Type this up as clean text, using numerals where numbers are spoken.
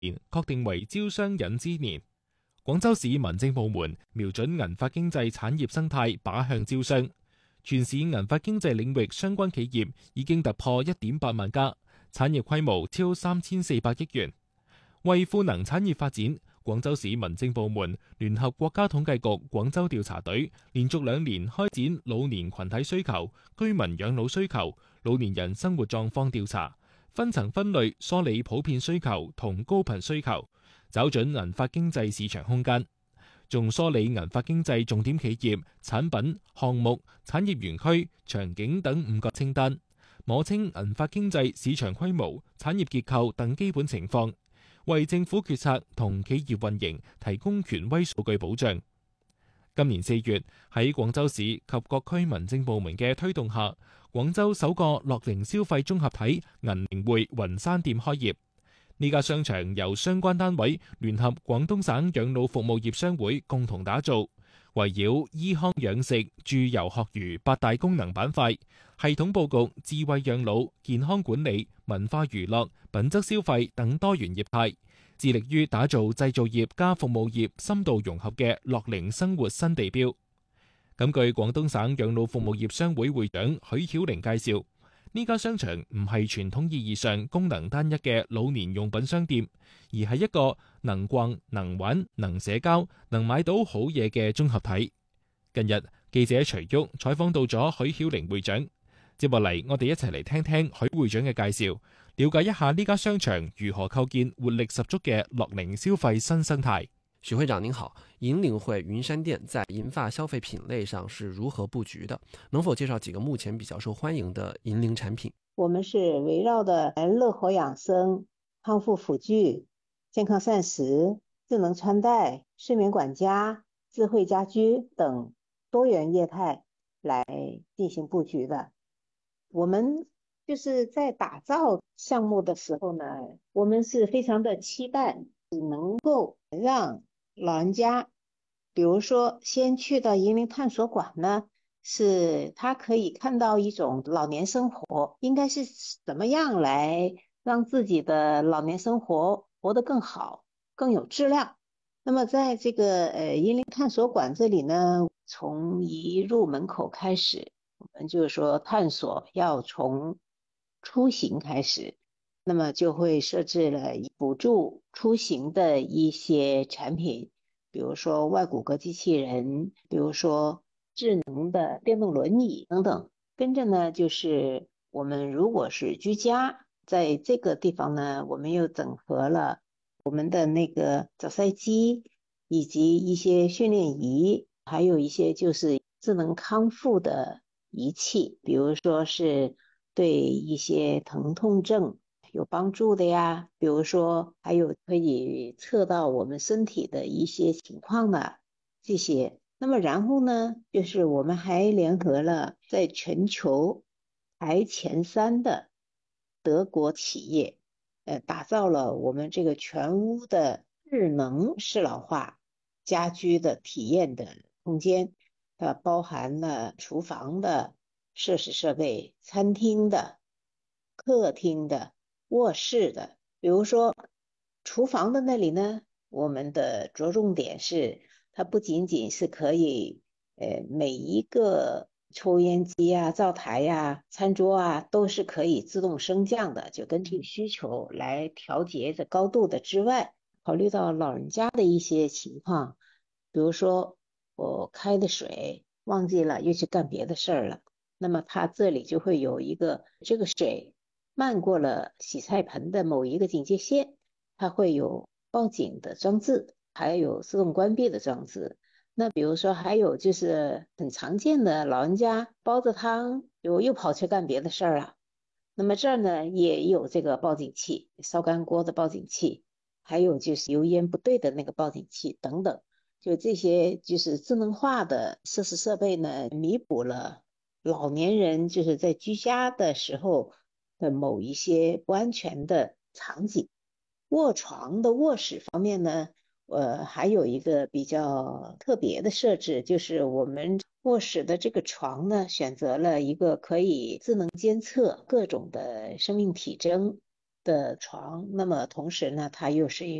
年確定為招商引資年。廣州市民政部門瞄準銀髮經濟產業生態靶向招商，全市銀髮經濟領域相關企業已經突破 1.8 萬家，產業規模超3400億元。為賦能產業發展，廣州市民政部門聯合國家統計局廣州調查隊，連續2年開展老年群體需求、居民養老需求、老年人生活狀況調查，分層分類梳理普遍需求同高頻需求，找準銀髮經濟市場空間，仲梳理銀髮經濟重點企業、產品、項目、產業園區、場景等5個清單，摸清銀髮經濟市場規模、產業結構等基本情況，為政府決策同企業運營提供權威數據保障。今年4月，喺廣州市及各區民政部門嘅推動下，廣州首個樂齡消費綜合體銀齡匯雲山店開業。呢家商場由相關單位聯合廣東省養老服務業商會共同打造，圍繞醫康養食、住遊學娛8大功能板塊，系統佈局智慧養老、健康管理、文化娛樂、品質消費等多元業態，致力於打造製造業加服務業深度融合嘅樂齡生活新地標。根據廣東省養老服務業商會會長許曉玲介紹，呢家商場唔係傳統意義上功能單一嘅老年用品商店，而係一個能逛、能玩、能社交、能買到好嘢嘅綜合體。近日，記者徐旭採訪到咗許曉玲會長，接落嚟我哋一齊嚟聽聽許會長嘅介紹，了解一下呢家商場如何構建活力十足嘅樂齡消費新生態。 許會長您好，銀領匯雲山店在銀髮消費品類上是如何布局的？能否介紹幾個目前比較受歡迎的銀齡產品？ 我們是圍繞的樂活養生、康復輔具、健康膳食、智能穿戴、睡眠管家、智慧家居等多元業態來進行布局的。我們就是在打造項目的時候呢，我們是非常的期待能夠讓老人家，比如說先去到銀齡探索館呢，是他可以看到一種老年生活應該是怎麼樣來讓自己的老年生活活得更好、更有質量。那麼在這個銀齡探索館這裡呢，從一入門口開始，我們就是說探索要從出行開始，那麼就會設置了輔助出行的一些產品，比如說外骨骼機器人，比如說智能的電動輪椅等等。跟着呢，就是我們如果是居家，在這個地方呢，我們又整合了我們的那個早篩機，以及一些訓練儀，還有一些就是智能康復的儀器，比如說是對一些疼痛症有幫助的呀，比如說還有可以測到我們身體的一些情況的這些。那麼然後呢，就是我們還聯合了在全球排前3的德國企業，打造了我們這個全屋的智能適老化家居的體驗的空間，包含了廚房的設施設備、餐廳的、客廳的、臥室的。比如說廚房的那裡呢，我們的着重點是它不僅僅是可以每一個抽煙機啊、灶台啊、餐桌啊都是可以自動升降的，就根據需求來調節的高度的之外，考慮到老人家的一些情況，比如說我開的水忘記了又去幹別的事兒了，那麼它這裡就會有一個這個水漫過了洗菜盆的某一個警戒線，它會有報警的裝置，還有自動關閉的裝置。那比如說還有就是很常見的老人家煲着湯又跑去幹別的事兒了，那麼這兒呢也有這個報警器，燒乾鍋的報警器，還有就是油煙不對的那個報警器等等，就這些就是智能化的設施設備呢，彌補了老年人就是在居家的時候的某一些不安全的場景。臥床的臥室方面呢，還有一個比較特別的設置，就是我們臥室的這個床呢，選擇了一個可以智能監測各種的生命體徵， 的床，那么同时呢，它又是一